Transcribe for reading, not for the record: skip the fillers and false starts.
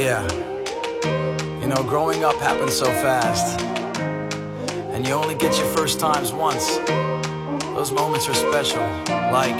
Yeah, you know, growing up happens so fast, and you only get your first times once. Those moments are special, like